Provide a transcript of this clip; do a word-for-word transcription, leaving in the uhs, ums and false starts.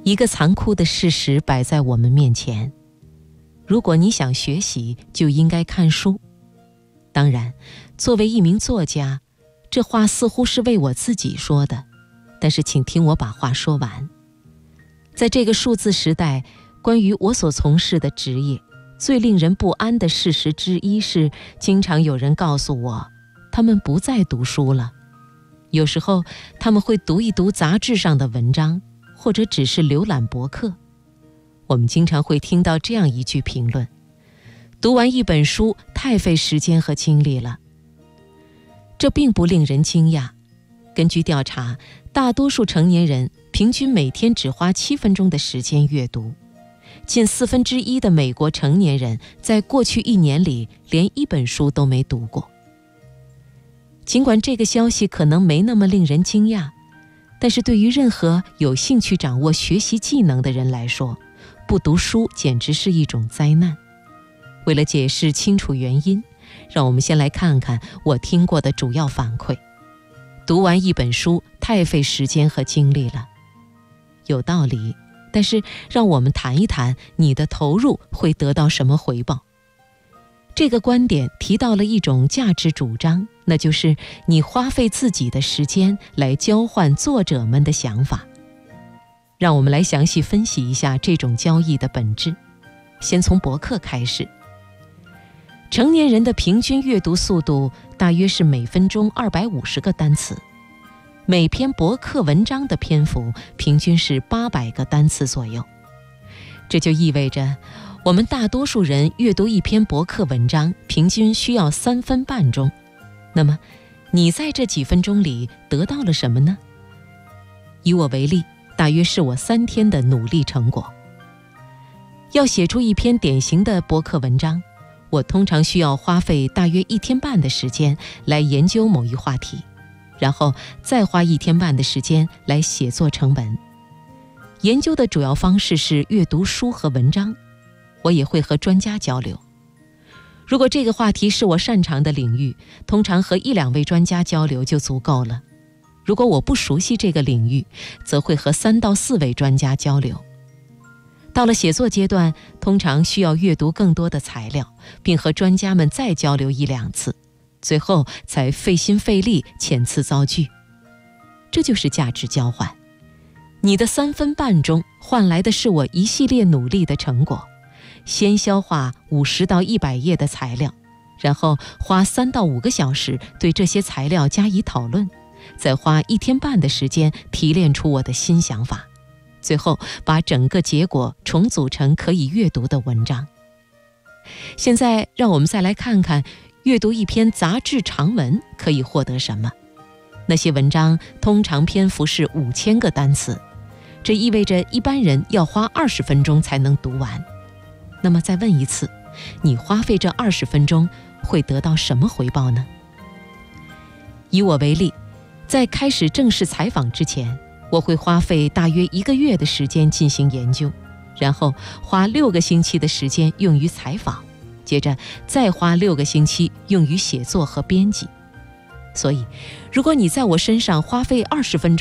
一个残酷的事实摆在我们面前：如果你想学习，就应该看书。当然，作为一名作家，这话似乎是为我自己说的，但是请听我把话说完。在这个数字时代，关于我所从事的职业，最令人不安的事实之一是，经常有人告诉我，他们不再读书了。有时候他们会读一读杂志上的文章，或者只是浏览博客。我们经常会听到这样一句评论：读完一本书太费时间和精力了。这并不令人惊讶。根据调查，大多数成年人平均每天只花七分钟的时间阅读。近四分之一的美国成年人在过去一年里连一本书都没读过。尽管这个消息可能没那么令人惊讶，但是对于任何有兴趣掌握学习技能的人来说，不读书简直是一种灾难。为了解释清楚原因，让我们先来看看我听过的主要反馈。读完一本书太费时间和精力了，有道理，但是让我们谈一谈你的投入会得到什么回报。这个观点提到了一种价值主张，那就是你花费自己的时间来交换作者们的想法。让我们来详细分析一下这种交易的本质。先从博客开始。成年人的平均阅读速度大约是每分钟二百五十个单词，每篇博客文章的篇幅平均是八百个单词左右。这就意味着，我们大多数人阅读一篇博客文章平均需要三分半钟。那么，你在这几分钟里得到了什么呢？以我为例，大约是我三天的努力成果。要写出一篇典型的博客文章，我通常需要花费大约一天半的时间来研究某一话题，然后再花一天半的时间来写作成文。研究的主要方式是阅读书和文章，我也会和专家交流。如果这个话题是我擅长的领域，通常和一两位专家交流就足够了。如果我不熟悉这个领域，则会和三到四位专家交流。到了写作阶段，通常需要阅读更多的材料，并和专家们再交流一两次，最后才费心费力遣词造句。这就是价值交换。你的三分半钟换来的是我一系列努力的成果。先消化五十到一百页的材料，然后花三到五个小时对这些材料加以讨论，再花一天半的时间提炼出我的新想法，最后把整个结果重组成可以阅读的文章。现在让我们再来看看，阅读一篇杂志长文可以获得什么。那些文章通常篇幅是五千个单词，这意味着一般人要花二十分钟才能读完。那么再问一次，你花费这二十分钟会得到什么回报呢？以我为例，在开始正式采访之前，我会花费大约一个月的时间进行研究，然后花六个星期的时间用于采访，接着再花六个星期用于写作和编辑。所以，如果你在我身上花费二十分钟，